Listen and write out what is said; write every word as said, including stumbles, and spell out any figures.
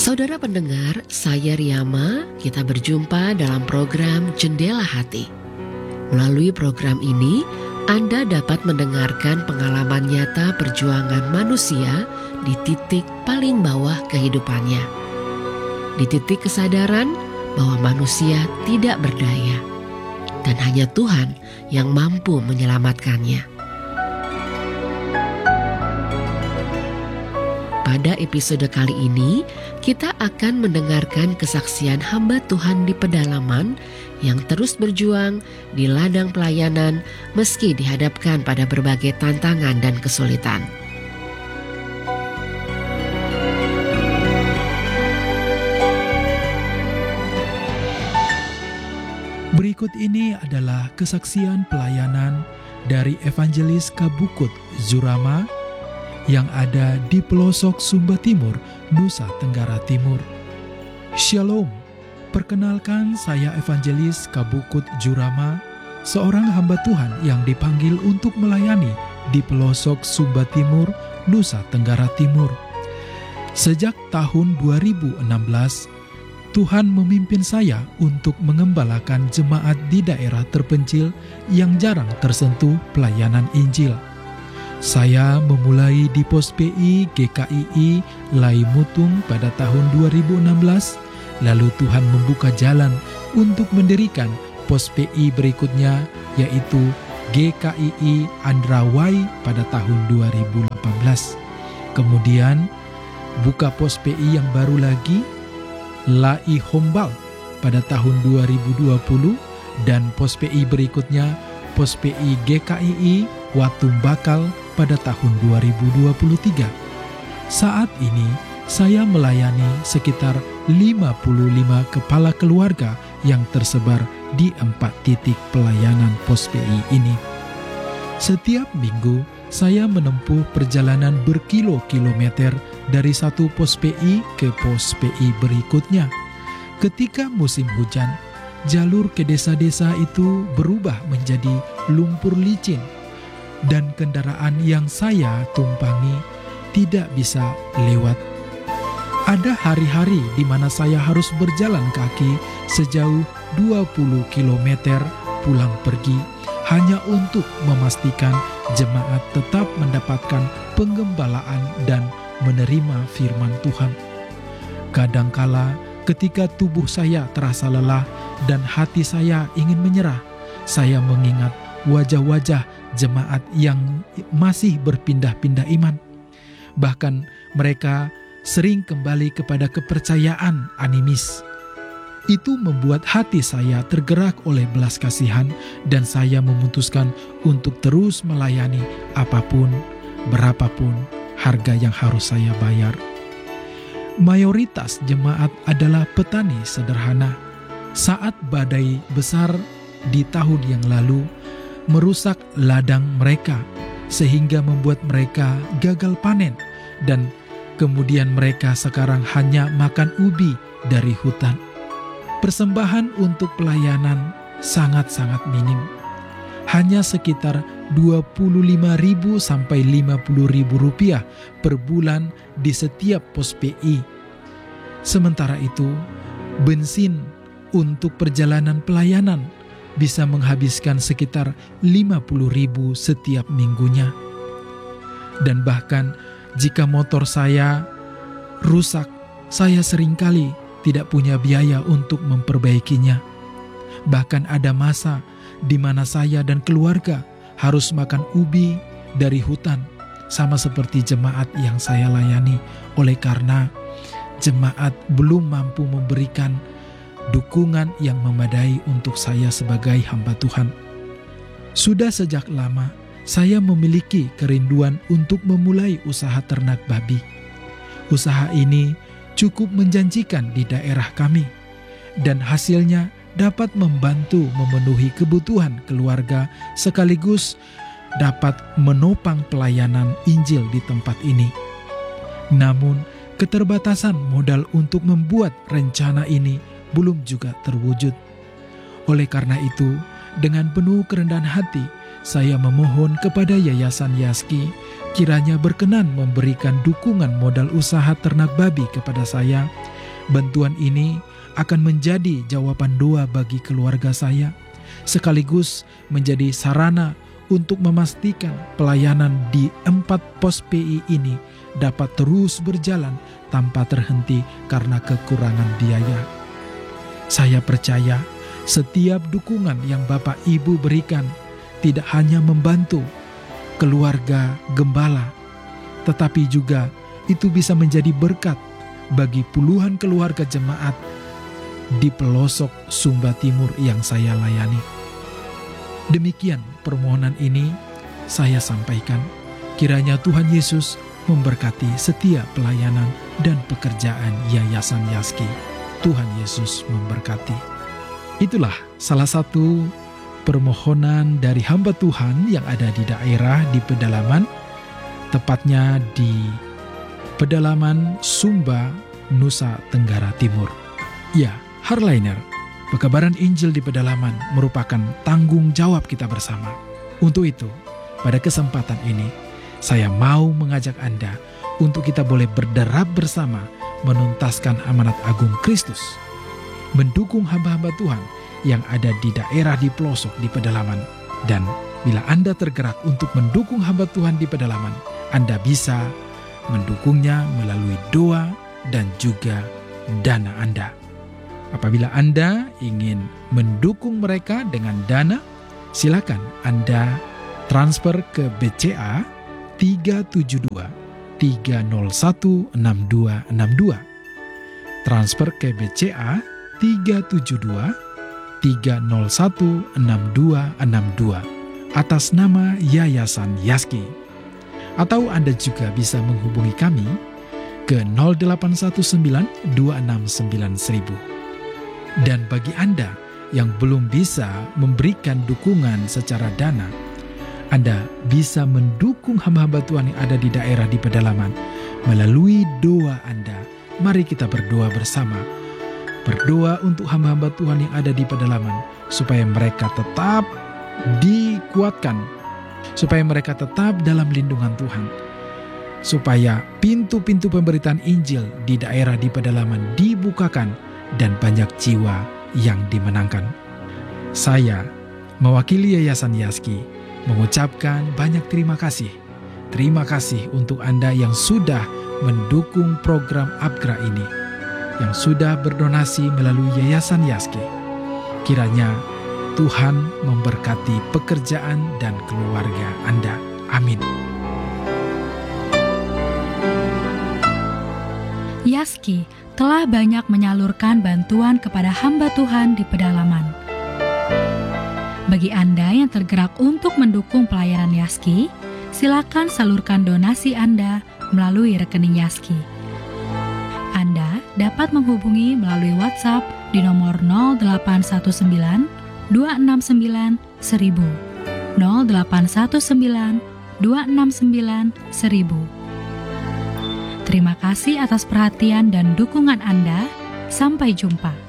Saudara pendengar, saya Riyama, kita berjumpa dalam program Jendela Hati. Melalui program ini, Anda dapat mendengarkan pengalaman nyata perjuangan manusia di titik paling bawah kehidupannya. Di titik kesadaran bahwa manusia tidak berdaya, dan hanya Tuhan yang mampu menyelamatkannya. Pada episode kali ini, kita akan mendengarkan kesaksian hamba Tuhan di pedalaman yang terus berjuang di ladang pelayanan meski dihadapkan pada berbagai tantangan dan kesulitan. Berikut ini adalah kesaksian pelayanan dari Evangelis Kabukut Zurama yang ada di pelosok Sumba Timur, Nusa Tenggara Timur. Shalom, perkenalkan saya Evangelis Kabukut Zurama, seorang hamba Tuhan yang dipanggil untuk melayani di pelosok Sumba Timur, Nusa Tenggara Timur. Sejak tahun dua ribu enam belas, Tuhan memimpin saya untuk mengembalakan jemaat di daerah terpencil yang jarang tersentuh pelayanan Injil. Saya memulai di Pos P I G K I I Lai Mutung pada tahun dua ribu enam belas, lalu Tuhan membuka jalan untuk mendirikan Pos P I berikutnya, yaitu G K I I Andrawai pada tahun dua ribu delapan belas. Kemudian buka Pos P I yang baru lagi, Lai Hombal pada tahun dua ribu dua puluh, dan Pos P I berikutnya Pos P I G K I I Watum Bakal pada tahun dua ribu dua puluh tiga. Saat ini saya melayani sekitar lima puluh lima kepala keluarga yang tersebar di empat titik pelayanan Pos P I ini. Setiap minggu saya menempuh perjalanan berkilo-kilometer dari satu Pos P I ke Pos P I berikutnya. Ketika musim hujan, jalur ke desa-desa itu berubah menjadi lumpur licin, dan kendaraan yang saya tumpangi tidak bisa lewat. Ada hari-hari di mana saya harus berjalan kaki sejauh dua puluh kilometer pulang pergi hanya untuk memastikan jemaat tetap mendapatkan penggembalaan dan menerima firman Tuhan. Kadangkala ketika tubuh saya terasa lelah dan hati saya ingin menyerah, saya mengingat wajah-wajah jemaat yang masih berpindah-pindah iman. Bahkan mereka sering kembali kepada kepercayaan animis. Itu membuat hati saya tergerak oleh belas kasihan, dan saya memutuskan untuk terus melayani apapun, berapapun harga yang harus saya bayar. Mayoritas jemaat adalah petani sederhana. Saat badai besar di tahun yang lalu merusak ladang mereka, sehingga membuat mereka gagal panen, dan kemudian mereka sekarang hanya makan ubi dari hutan. Persembahan untuk pelayanan sangat-sangat minim, hanya sekitar dua puluh lima ribu sampai lima puluh ribu rupiah per bulan di setiap Pos P I. Sementara itu, bensin untuk perjalanan pelayanan bisa menghabiskan sekitar lima puluh ribu setiap minggunya. Dan bahkan jika motor saya rusak, saya seringkali tidak punya biaya untuk memperbaikinya. Bahkan ada masa di mana saya dan keluarga harus makan ubi dari hutan, sama seperti jemaat yang saya layani, oleh karena jemaat belum mampu memberikan dukungan yang memadai untuk saya sebagai hamba Tuhan. Sudah sejak lama saya memiliki kerinduan untuk memulai usaha ternak babi. Usaha ini cukup menjanjikan di daerah kami, dan hasilnya dapat membantu memenuhi kebutuhan keluarga sekaligus dapat menopang pelayanan Injil di tempat ini. Namun, keterbatasan modal untuk membuat rencana ini belum juga terwujud. Oleh karena itu, dengan penuh kerendahan hati, saya memohon kepada Yayasan Yaski kiranya berkenan memberikan dukungan modal usaha ternak babi kepada saya. Bantuan ini akan menjadi jawaban doa bagi keluarga saya, sekaligus menjadi sarana untuk memastikan pelayanan di empat pos P I ini dapat terus berjalan tanpa terhenti karena kekurangan biaya. Saya percaya setiap dukungan yang Bapak Ibu berikan tidak hanya membantu keluarga gembala, tetapi juga itu bisa menjadi berkat bagi puluhan keluarga jemaat di pelosok Sumba Timur yang saya layani. Demikian permohonan ini saya sampaikan. Kiranya Tuhan Yesus memberkati setiap pelayanan dan pekerjaan Yayasan Yaski. Tuhan Yesus memberkati. Itulah salah satu permohonan dari hamba Tuhan yang ada di daerah di pedalaman, tepatnya di pedalaman Sumba, Nusa Tenggara Timur. Ya, Hardliner, pekabaran Injil di pedalaman merupakan tanggung jawab kita bersama. Untuk itu, pada kesempatan ini, saya mau mengajak Anda untuk kita boleh berderap bersama menuntaskan amanat agung Kristus, mendukung hamba-hamba Tuhan yang ada di daerah di pelosok di pedalaman. Dan bila Anda tergerak untuk mendukung hamba Tuhan di pedalaman, Anda bisa mendukungnya melalui doa dan juga dana Anda. Apabila Anda ingin mendukung mereka dengan dana, silakan Anda transfer ke B C A tiga tujuh dua tiga nol satu enam dua enam dua. Transfer ke B C A tiga tujuh dua tiga nol satu enam dua enam dua atas nama Yayasan Yaski. Atau Anda juga bisa menghubungi kami ke nol delapan satu sembilan dua enam sembilan seribu. Dan bagi Anda yang belum bisa memberikan dukungan secara dana, Anda bisa mendukung hamba-hamba Tuhan yang ada di daerah di pedalaman melalui doa Anda. Mari kita berdoa bersama. Berdoa untuk hamba-hamba Tuhan yang ada di pedalaman, supaya mereka tetap dikuatkan, supaya mereka tetap dalam lindungan Tuhan, supaya pintu-pintu pemberitaan Injil di daerah di pedalaman dibukakan dan banyak jiwa yang dimenangkan. Saya, mewakili Yayasan Yaski, mengucapkan banyak terima kasih. Terima kasih untuk Anda yang sudah mendukung program Abgra ini, yang sudah berdonasi melalui Yayasan Yaski. Kiranya Tuhan memberkati pekerjaan dan keluarga Anda. Amin. Yaski telah banyak menyalurkan bantuan kepada hamba Tuhan di pedalaman. Bagi Anda yang tergerak untuk mendukung pelayanan Yaski, silakan salurkan donasi Anda melalui rekening Yaski. Anda dapat menghubungi melalui WhatsApp di nomor nol delapan satu sembilan dua enam sembilan seribu, nol delapan satu sembilan dua enam sembilan seribu. Terima kasih atas perhatian dan dukungan Anda. Sampai jumpa.